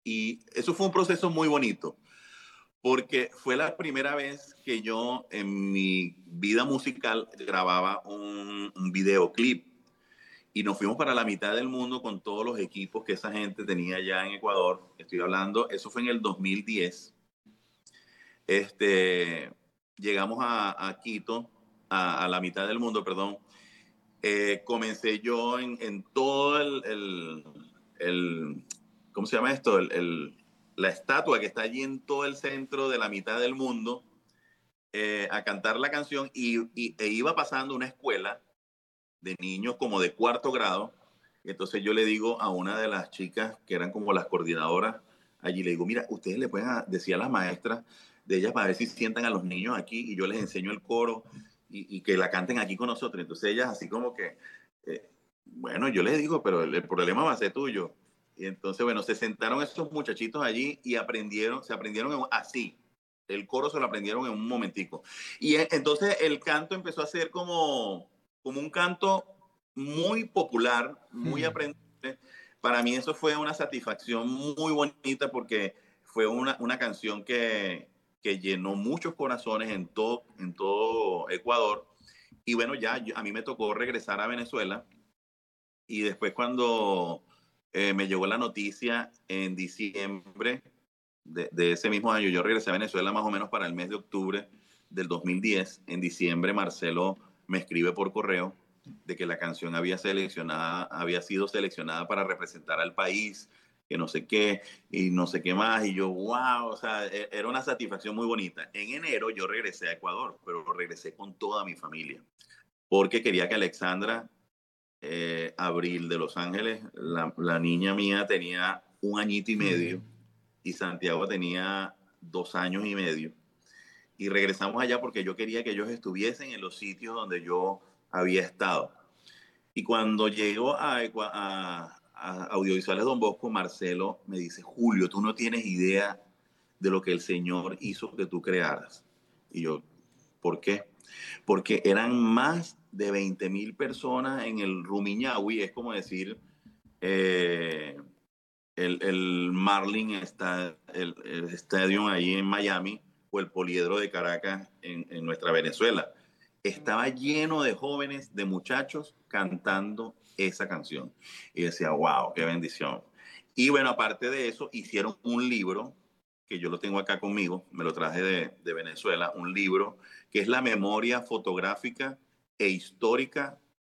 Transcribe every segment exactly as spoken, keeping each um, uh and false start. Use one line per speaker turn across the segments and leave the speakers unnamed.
Y eso fue un proceso muy bonito, porque fue la primera vez que yo en mi vida musical grababa un, un videoclip. Y nos fuimos para la mitad del mundo con todos los equipos que esa gente tenía allá en Ecuador. Estoy hablando, eso fue en el dos mil diez. Este, llegamos a, a Quito, a, a, la mitad del mundo, perdón. Eh, comencé yo en, en todo el, el, el, ¿cómo se llama esto? El, el, la estatua que está allí en todo el centro de la mitad del mundo, eh, a cantar la canción y, y, e iba pasando una escuela de niños como de cuarto grado. Entonces yo le digo a una de las chicas que eran como las coordinadoras allí, le digo, mira, ustedes le pueden decir a las maestras de ellas para ver si sientan a los niños aquí y yo les enseño el coro y, y que la canten aquí con nosotros. Entonces ellas así como que, eh, bueno, yo les digo, pero el, el problema va a ser tuyo. Y entonces, bueno, se sentaron esos muchachitos allí y aprendieron, se aprendieron así. El coro se lo aprendieron en un momentico. Y entonces el canto empezó a ser como, como un canto muy popular, muy
Hmm.
aprendible. Para mí eso fue una satisfacción muy bonita porque fue una, una canción que, que llenó muchos corazones en todo, en todo Ecuador. Y bueno, ya yo, a mí me tocó regresar a Venezuela y después cuando eh, me llegó la noticia en diciembre de, de ese mismo año, yo regresé a Venezuela más o menos para el mes de octubre del dos mil diez. En diciembre Marcelo me escribe por correo de que la canción había, seleccionada, había sido seleccionada para representar al país, que no sé qué, y no sé qué más. Y yo, wow, o sea, era una satisfacción muy bonita. En enero yo regresé a Ecuador, pero regresé con toda mi familia, porque quería que Alexandra, eh, Abril de Los Ángeles, la, la niña mía tenía un añito y
Hmm.
medio, y Santiago tenía dos años y medio. Y regresamos allá porque yo quería que ellos estuviesen en los sitios donde yo había estado. Y cuando llego a, a, a Audiovisuales Don Bosco, Marcelo me dice, Julio, tú no tienes idea de lo que el Señor hizo que tú crearas. Y yo, ¿por qué? Porque eran más de veinte mil personas en el Rumiñahui, es como decir, eh, el, el Marlin está, el, el Stadium ahí en Miami o el Poliedro de Caracas en, en nuestra Venezuela. Estaba lleno de jóvenes, de muchachos cantando esa canción. Y decía, wow, qué bendición. Y bueno, aparte de eso, hicieron un libro que yo lo tengo acá conmigo, me lo traje de, de Venezuela, un libro que es la memoria fotográfica e histórica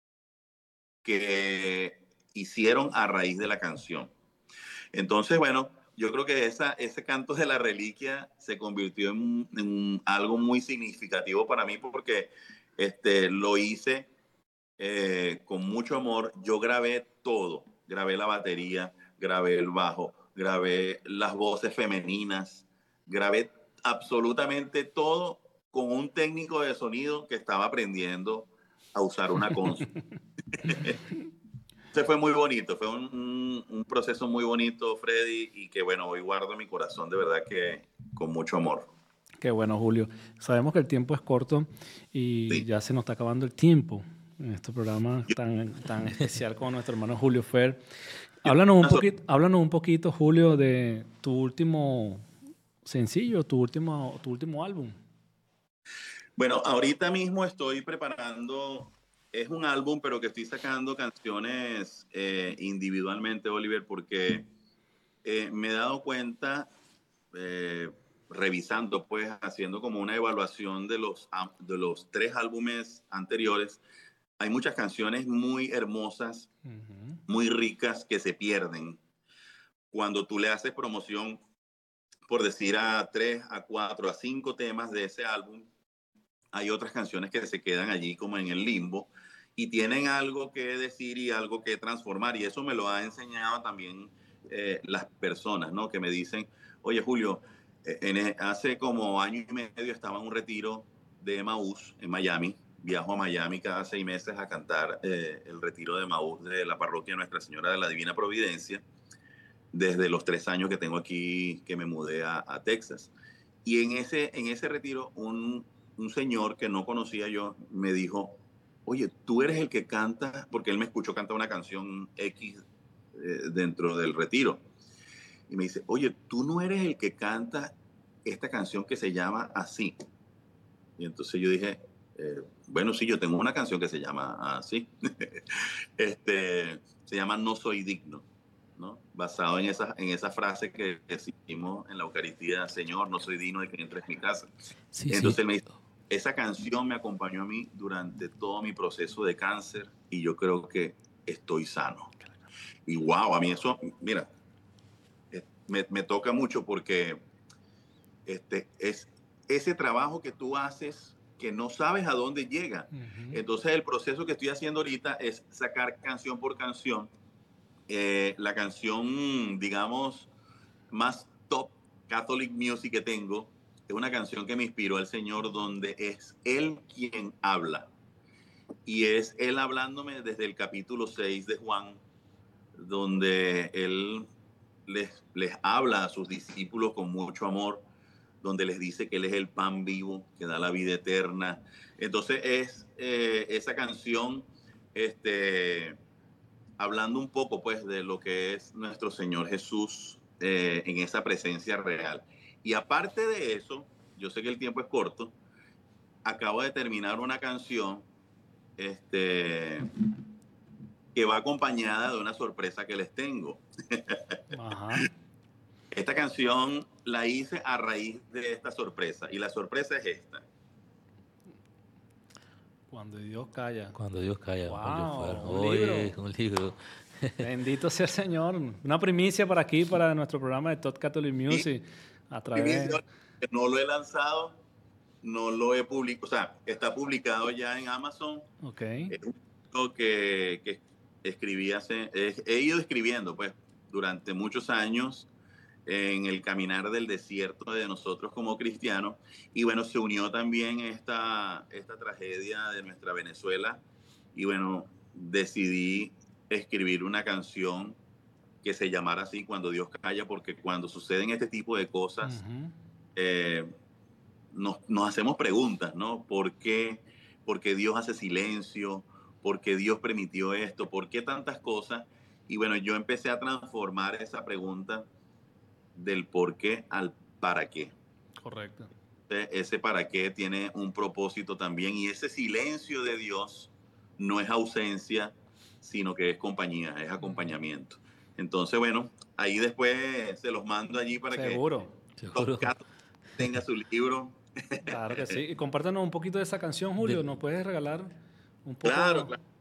que hicieron a raíz de la canción. Entonces, bueno, yo creo que esa, ese canto de la reliquia se convirtió en, en algo muy significativo para mí porque este, lo hice eh, con mucho amor. Yo grabé todo, grabé la batería, grabé el bajo, grabé las voces femeninas, grabé absolutamente todo con un técnico de sonido que estaba aprendiendo a usar una consola. Se fue muy bonito, fue un, un, un, proceso muy bonito, Freddy, y que bueno, hoy guardo en mi corazón de verdad que con mucho amor.
Qué bueno, Julio. Sabemos que el tiempo es corto y
Sí.
ya se nos está acabando el tiempo en este programa tan, tan especial con nuestro hermano Julio Fer. Háblanos un poquito, háblanos un poquito, Julio, de tu último sencillo, tu último, tu último álbum.
Bueno, ahorita mismo estoy preparando, es un álbum, pero que estoy sacando canciones eh, individualmente, Oliver, porque eh, me he dado cuenta, eh, revisando, pues, haciendo como una evaluación de los, de los tres álbumes anteriores, hay muchas canciones muy hermosas,
Uh-huh.
muy ricas, que se pierden cuando tú le haces promoción, por decir, a tres, a cuatro, a cinco temas de ese álbum. Hay otras canciones que se quedan allí como en el limbo y tienen algo que decir y algo que transformar. Y eso me lo ha enseñado también eh, las personas, ¿no? Que me dicen, oye, Julio, eh, en, hace como año y medio estaba en un retiro de Emaús en Miami. Viajo a Miami cada seis meses a cantar eh, el retiro de Emaús de la parroquia Nuestra Señora de la Divina Providencia, desde los tres años que tengo aquí, que me mudé a, a Texas. Y en ese, en ese retiro, un, un señor que no conocía yo me dijo, oye, tú eres el que canta, porque él me escuchó cantar una canción X eh, dentro del retiro. y me dice, oye, tú no eres el que canta esta canción que se llama así. Y entonces yo dije, eh, bueno, sí, yo tengo una canción que se llama así. este, se llama No Soy Digno, ¿no? Basado en esa, en esa frase que decimos en la Eucaristía, Señor, no soy digno de que entres en mi casa.
Sí,
Entonces
sí.
él me dice, esa canción me acompañó a mí durante todo mi proceso de cáncer y yo creo que estoy sano. Y wow, a mí eso, mira, me, me toca mucho porque este, es ese trabajo que tú haces que no sabes a dónde llega. Uh-huh. Entonces el proceso que estoy haciendo ahorita es sacar canción por canción. Eh, la canción, digamos, más top Catholic Music que tengo es una canción que me inspiró el Señor, donde es Él quien habla. Y es Él hablándome desde el capítulo seis de Juan, donde Él les, les habla a sus discípulos con mucho amor, donde les dice que Él es el pan vivo, que da la vida eterna. Entonces es eh, esa canción, este, hablando un poco pues de lo que es nuestro Señor Jesús eh, en esa presencia real. Y aparte de eso, yo sé que el tiempo es corto, acabo de terminar una canción este, que va acompañada de una sorpresa que les tengo. Ajá. Esta canción la hice a raíz de esta sorpresa y la sorpresa es esta.
Cuando Dios calla.
Cuando Dios calla.
Wow,
un
libro.
Oye, un libro.
Bendito sea el Señor. Una primicia para aquí, para nuestro programa de Top Catholic Music. A través...
No lo he lanzado, no lo he publicado, o sea, está publicado ya en Amazon.
Ok.
Es un libro que, que escribí hace, he, he ido escribiendo pues durante muchos años en el caminar del desierto de nosotros como cristianos. Y bueno, se unió también esta, esta tragedia de nuestra Venezuela. Y bueno, decidí escribir una canción que se llamara así, Cuando Dios calla, porque cuando suceden este tipo de cosas, uh-huh. eh, nos, nos hacemos preguntas, ¿no? ¿Por qué? ¿Por qué Dios hace silencio? ¿Por qué Dios permitió esto? ¿Por qué tantas cosas? Y bueno, yo empecé a transformar esa pregunta del por qué al para qué.
Correcto.
Ese para qué tiene un propósito también, y ese silencio de Dios no es ausencia, sino que es compañía, es acompañamiento. Entonces, bueno, ahí después se los mando allí para
Seguro.
que Seguro. tenga su libro.
Claro que sí. Y compártanos un poquito de esa canción, Julio. ¿Nos puedes regalar un poco?
Claro, claro.